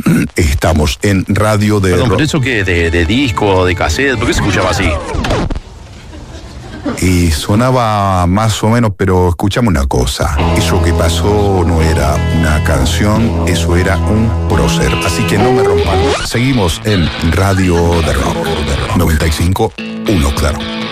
Estamos en Radio de Perdón, Rock. ¿pero eso qué? ¿De disco, de cassette? ¿Por qué se escuchaba así? Y sonaba más o menos, pero escuchame una cosa. Eso que pasó no era una canción, eso era un prócer. Así que no me rompan. Seguimos en Radio de Rock. 95.1, claro.